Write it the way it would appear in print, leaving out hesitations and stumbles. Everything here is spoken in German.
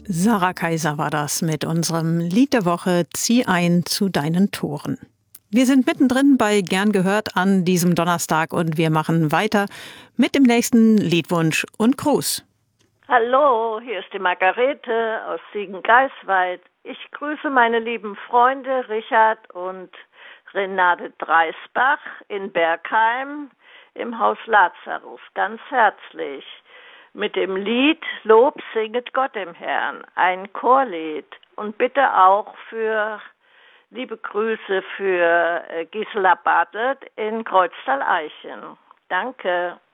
Sarah Kaiser war das mit unserem Lied der Woche Zieh ein zu deinen Toren. Wir sind mittendrin bei Gern gehört an diesem Donnerstag und wir machen weiter mit dem nächsten Liedwunsch und Gruß. Hallo, hier ist die Margarete aus Siegen-Greifswald. Ich grüße meine lieben Freunde Richard und Renate Dreisbach in Bergheim im Haus Lazarus ganz herzlich mit dem Lied Lob singet Gott dem Herrn, ein Chorlied. Und bitte auch für liebe Grüße für Gisela Bartelt in Kreuztal-Eichen. Danke.